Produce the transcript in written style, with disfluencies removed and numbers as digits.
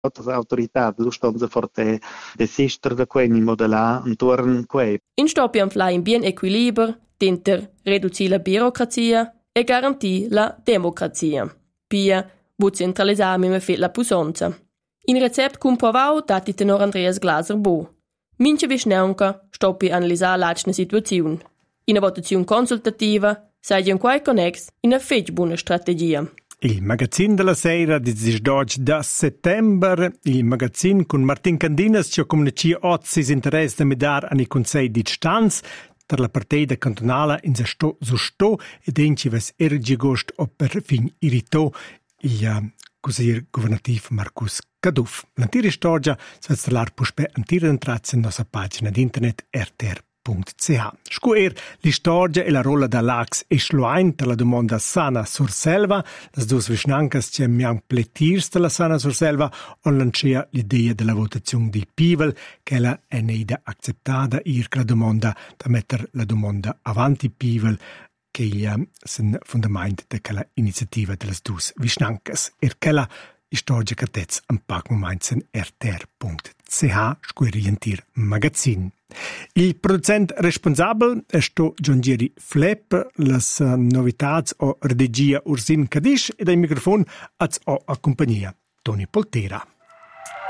Otras autorità stanno forte desistere da quei modellar intorno quei. In stoppiam fly in bien equilibrio tinter riduci la burocrazia e garantì la democrazia. Pia, bu centralisami me fet la pussonza. In recept comprovau dati tenor Andreas Glaser bo. Mince visneunca stoppi analisar lacne situaziun. In a votazione consultativa sei un quai connex in una fece buona strategia. Il magazin della sera di 12 da settembre, il magazin con Martin Candinas ci comunica oggi l'interesse da medar ai consigli di stanza per la partita cantonale in Susto ed enci ves ergi gost o per fin irito il consigliere governativo Marcus Caduff. L'antira storia si installar puspe antira entrazia in nostra pagina di internet rtr.ch. Scuer l'istorgia e la rolla da Lax e Schluain per la domanda sana sur selva, las dus visnancas c'è mian pletirs della sana sur selva, on lancia l'idea della votazione di Pivel, che la è neida accettata ir la domanda da mettere la domanda avanti Pivel, che sen fundament de quella iniziativa delle dus visnancas. Quella istorgia che tez un pac moments in rtr.ch scuerientir magazin. Il producente responsabile è Giangieri Flepp, las novità o redigia Ursin Cadish e dai microfoni o a compagnia Toni Poltera.